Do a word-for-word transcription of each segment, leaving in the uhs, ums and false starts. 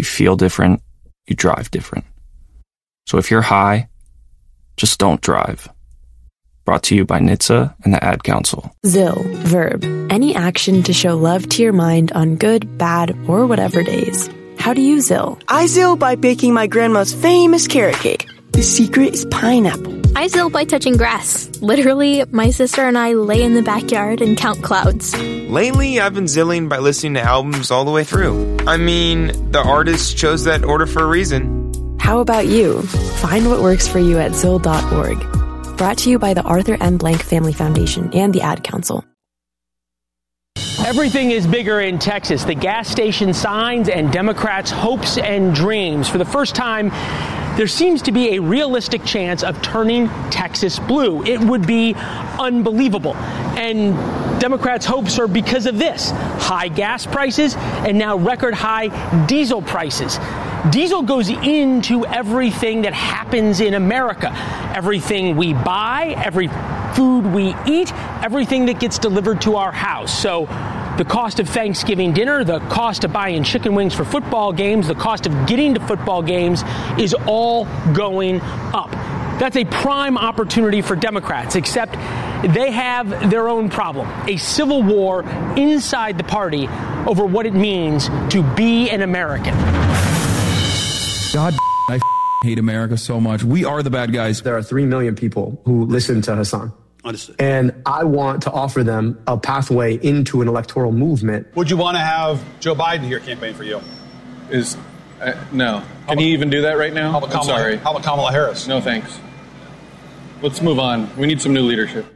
you feel different, you drive different. So if you're high, just don't drive. Brought to you by N H T S A and the Ad Council. Zill, verb, any action to show love to your mind on good, bad, or whatever days. How do you Zill? I Zill by baking my grandma's famous carrot cake. The secret is pineapple. I Zill by touching grass. Literally, my sister and I lay in the backyard and count clouds. Lately, I've been zilling by listening to albums all the way through. I mean, the artist chose that order for a reason. How about you? Find what works for you at zill dot org. Brought to you by the Arthur M. Blank Family Foundation and the Ad Council. Everything is bigger in Texas. The gas station signs and Democrats' hopes and dreams. For the first time, there seems to be a realistic chance of turning Texas blue. It would be unbelievable. And Democrats' hopes are because of this: high gas prices and now record high diesel prices. Diesel goes into everything that happens in America. Everything we buy, every food we eat, everything that gets delivered to our house. So the cost of Thanksgiving dinner, the cost of buying chicken wings for football games, the cost of getting to football games is all going up. That's a prime opportunity for Democrats, except they have their own problem, a civil war inside the party over what it means to be an American. God, I hate America so much. We are the bad guys. There are three million people who listen to Hasan. Understood. And I want to offer them a pathway into an electoral movement. Would you want to have Joe Biden here campaign for you? Is uh, no. Can he even do that right now? How about Kamala, I'm sorry. How about Kamala Harris? No, thanks. Let's move on. We need some new leadership.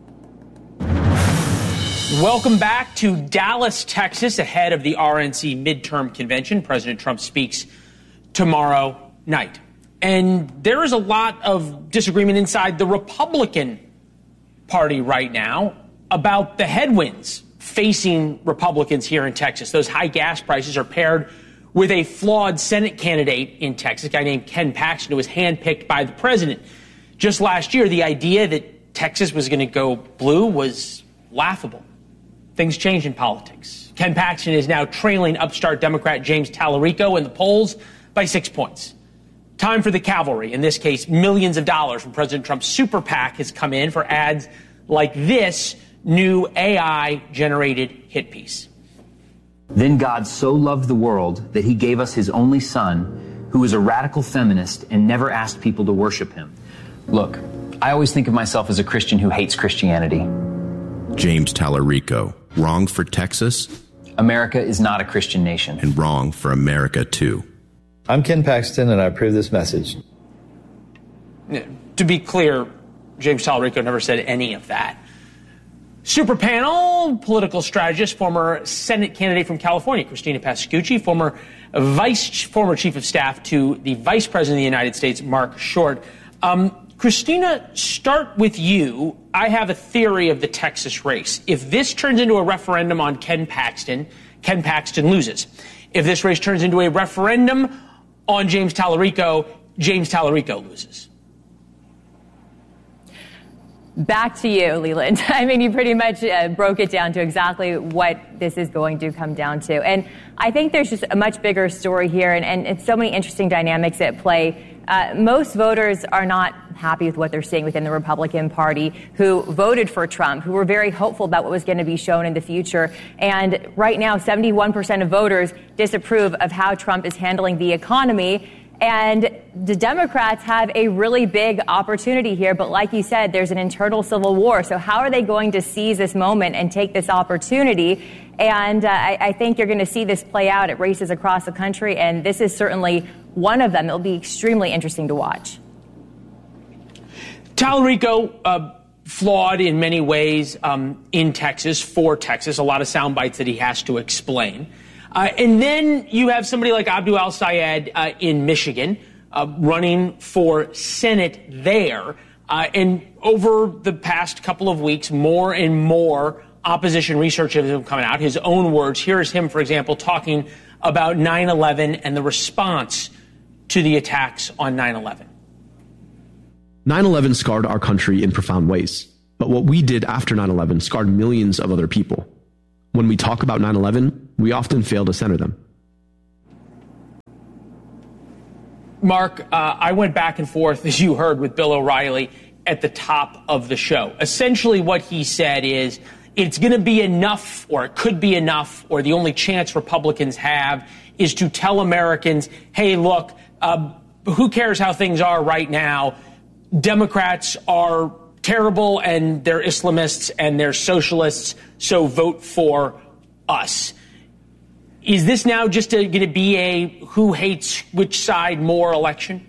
Welcome back to Dallas, Texas, ahead of the R N C midterm convention. President Trump speaks tomorrow night. And there is a lot of disagreement inside the Republican Party right now about the headwinds facing Republicans here in Texas. Those high gas prices are paired with a flawed Senate candidate in Texas, a guy named Ken Paxton, who was handpicked by the president. Just last year, the idea that Texas was going to go blue was laughable. Things change in politics. Ken Paxton is now trailing upstart Democrat James Tallarico in the polls by six points. Time for the cavalry. In this case, millions of dollars from President Trump's super PAC has come in for ads like this new A I-generated hit piece. Then God so loved the world that he gave us his only son, who was a radical feminist and never asked people to worship him. Look, I always think of myself as a Christian who hates Christianity. James Tallarico, wrong for Texas? America is not a Christian nation. And wrong for America, too. I'm Ken Paxton, and I approve this message. To be clear, James Tallarico never said any of that. Super panel, political strategist, former Senate candidate from California, Christina Pascucci, former vice, former chief of staff to the Vice President of the United States, Mark Short. Um, Christina, start with you. I have a theory of the Texas race. If this turns into a referendum on Ken Paxton, Ken Paxton loses. If this race turns into a referendum on James Tallarico, James Tallarico loses. Back to you, Leland. I mean, you pretty much uh, broke it down to exactly what this is going to come down to. And I think there's just a much bigger story here, and, and it's so many interesting dynamics at play. Uh, most voters are not happy with what they're seeing within the Republican Party, who voted for Trump, who were very hopeful about what was going to be shown in the future. And right now, seventy-one percent of voters disapprove of how Trump is handling the economy. And the Democrats have a really big opportunity here. But like you said, there's an internal civil war. So how are they going to seize this moment and take this opportunity? And uh, I, I think you're going to see this play out at races across the country. And this is certainly one of them. It'll be extremely interesting to watch. Tallarico, uh, flawed in many ways um, in Texas, for Texas. A lot of sound bites that he has to explain. Uh, and then you have somebody like Abdul al-Sayed uh, in Michigan uh, running for Senate there. Uh, and over the past couple of weeks, more and more opposition research has been coming out. His own words. Here is him, for example, talking about nine eleven and the response to the attacks on nine eleven. nine eleven scarred our country in profound ways. But what we did after nine eleven scarred millions of other people. When we talk about nine eleven, we often fail to center them. Mark, uh, I went back and forth, as you heard, with Bill O'Reilly at the top of the show. Essentially what he said is it's going to be enough, or it could be enough, or the only chance Republicans have is to tell Americans, hey, look, uh, who cares how things are right now? Democrats are terrible, and they're Islamists, and they're socialists, so vote for us. Is this now just going to be a who hates which side more election?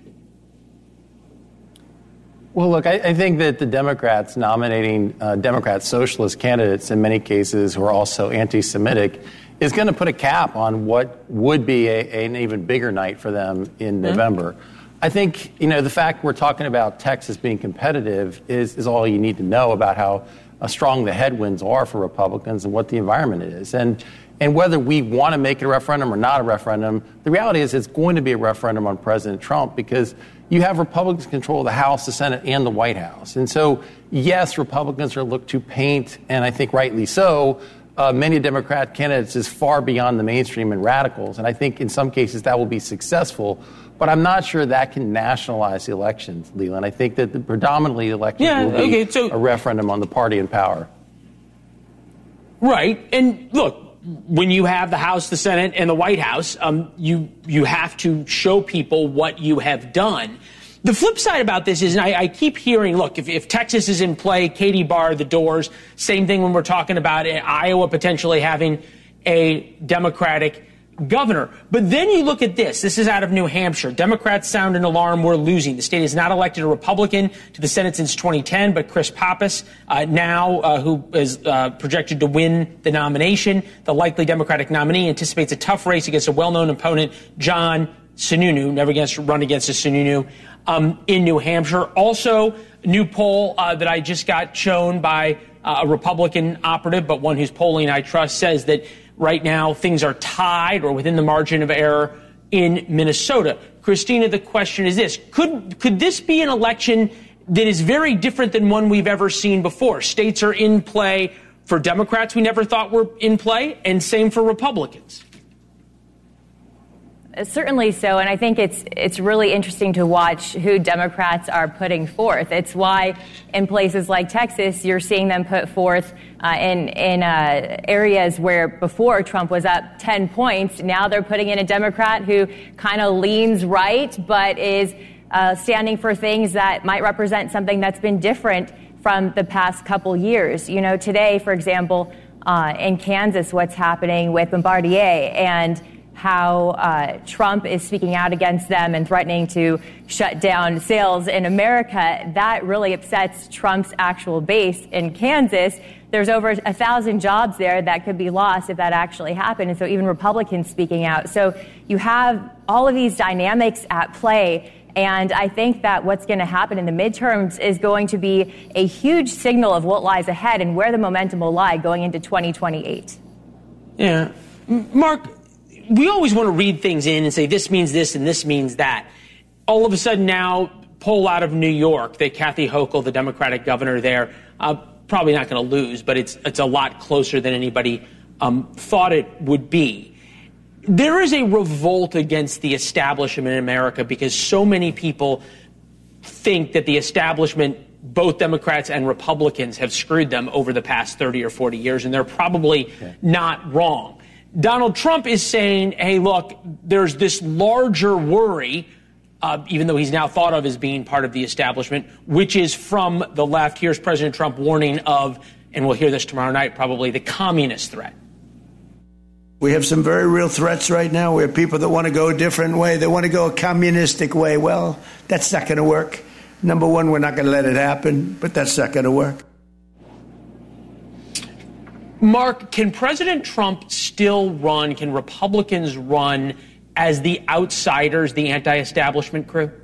Well, look, I, I think that the Democrats nominating uh, Democrat socialist candidates in many cases who are also anti-Semitic is going to put a cap on what would be a, an even bigger night for them in mm-hmm. November. I think, you know, the fact we're talking about Texas being competitive is, is all you need to know about how uh, strong the headwinds are for Republicans and what the environment is. And And whether we want to make it a referendum or not a referendum, the reality is it's going to be a referendum on President Trump because you have Republicans control the House, the Senate, and the White House. And so, yes, Republicans are looked to paint, and I think rightly so, uh, many Democrat candidates as far beyond the mainstream and radicals. And I think in some cases that will be successful. But I'm not sure that can nationalize the elections, Leland. I think that the, predominantly the elections yeah, will be okay, so, a referendum on the party in power. Right. And look, when you have the House, the Senate, and the White House, um, you you have to show people what you have done. The flip side about this is, and I, I keep hearing, look, if, if Texas is in play, Katie barred the doors. Same thing when we're talking about Iowa potentially having a Democratic governor. But then you look at this. This is out of New Hampshire. Democrats sound an alarm. We're losing. The state has not elected a Republican to the Senate since twenty ten, but Chris Pappas, uh, now uh, who is uh, projected to win the nomination, the likely Democratic nominee, anticipates a tough race against a well-known opponent, John Sununu, never against, run against a Sununu, um, in New Hampshire. Also, a new poll uh, that I just got shown by uh, a Republican operative, but one whose polling I trust, says that right now, things are tied or within the margin of error in Minnesota. Christina, the question is this. Could could this be an election that is very different than one we've ever seen before? States are in play for Democrats we never thought were in play, and same for Republicans. Certainly so, and I think it's it's really interesting to watch who Democrats are putting forth. It's why in places like Texas, you're seeing them put forth uh, in in uh, areas where before Trump was up ten points. Now they're putting in a Democrat who kind of leans right, but is uh, standing for things that might represent something that's been different from the past couple years. You know, today, for example, uh, in Kansas, what's happening with Bombardier and how uh, Trump is speaking out against them and threatening to shut down sales in America, that really upsets Trump's actual base in Kansas. There's over a thousand jobs there that could be lost if that actually happened. And so even Republicans speaking out. So you have all of these dynamics at play. And I think that what's going to happen in the midterms is going to be a huge signal of what lies ahead and where the momentum will lie going into twenty twenty-eight. Yeah. Mark, we always want to read things in and say this means this and this means that. All of a sudden now, poll out of New York that Kathy Hochul, the Democratic governor there, uh, probably not going to lose, but it's it's a lot closer than anybody um, thought it would be. There is a revolt against the establishment in America because so many people think that the establishment, both Democrats and Republicans, have screwed them over the past thirty or forty years, and they're probably okay. not wrong. Donald Trump is saying, hey, look, there's this larger worry, uh, even though he's now thought of as being part of the establishment, which is from the left. Here's President Trump warning of, and we'll hear this tomorrow night probably, the communist threat. We have some very real threats right now. We have people that want to go a different way. They want to go a communistic way. Well, that's not going to work. Number one, we're not going to let it happen, but that's not going to work. Mark, can President Trump still run, can Republicans run as the outsiders, the anti-establishment crew?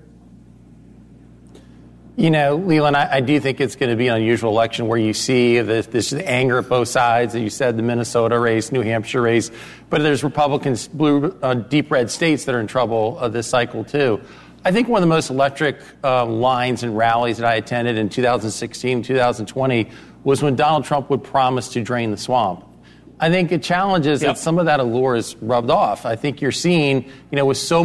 You know, Leland, I, I do think it's going to be an unusual election where you see this, this anger at both sides. As you said, the Minnesota race, New Hampshire race. But there's Republicans, blue, uh, deep red states that are in trouble uh, this cycle, too. I think one of the most electric uh, lines and rallies that I attended in two thousand sixteen, two thousand twenty was when Donald Trump would promise to drain the swamp. I think the challenge is yep. that some of that allure is rubbed off. I think you're seeing, you know, with so